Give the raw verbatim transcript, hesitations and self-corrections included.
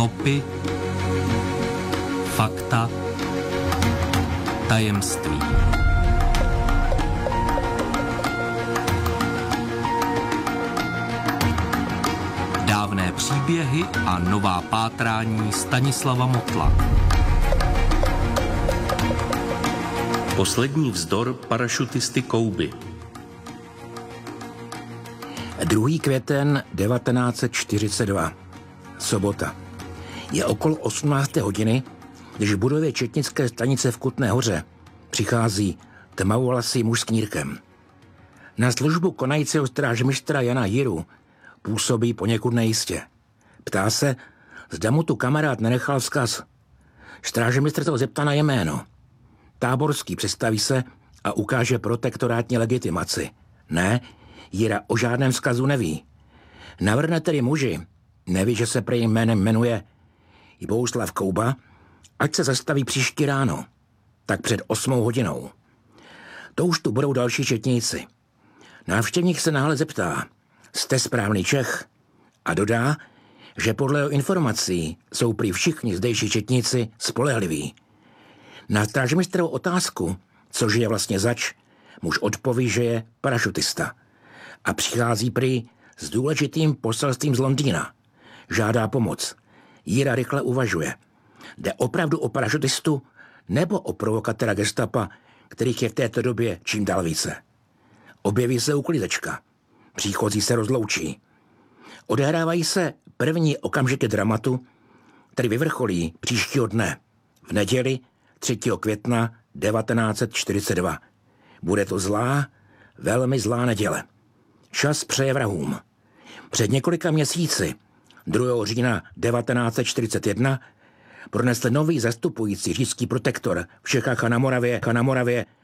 Stopy, fakta, tajemství. Dávné příběhy a nová pátrání Stanislava Motla. Poslední vzdor parašutisty Kouby. druhý květen devatenáct set čtyřicet dva. Sobota. Je okolo osmnácté hodiny, když v budově četnické stanice v Kutné Hoře přichází tmavovlasý muž s knírkem. Na službu konajícího strážmistra Jana Jiru působí poněkud nejistě. Ptá se, zda mu tu kamarád nenechal vzkaz. Strážmistr to zeptá na jméno. Táborský představí se a ukáže protektorátní legitimaci. Ne, Jira o žádném vzkazu neví. Navrhne tedy muži, neví, že se prý jménem jmenuje Bouslav Kouba, ať se zastaví příští ráno, tak před osmou hodinou. To už tu budou další četníci. Návštěvník se náhle zeptá, jste správný Čech? A dodá, že podle jeho informací jsou prý všichni zdejší četníci spolehliví. Na strážmistrovou otázku, což je vlastně zač, muž odpoví, že je parašutista. A přichází prý s důležitým poselstvím z Londýna. Žádá pomoc. Jira rychle uvažuje. Jde opravdu o parašutistu nebo o provokatéra gestapa, kterých je v této době čím dál více? Objeví se uklízečka. Příchozí se rozloučí. Odehrávají se první okamžiky dramatu, který vyvrcholí příštího dne, v neděli třetího května devatenáct set čtyřicet dva. Bude to zlá, velmi zlá neděle. Čas přeje vrahům. Před několika měsíci, druhého října devatenáct set čtyřicet jedna, pronesl nový zastupující říšský protektor v Čechách a na Moravě, a na Moravě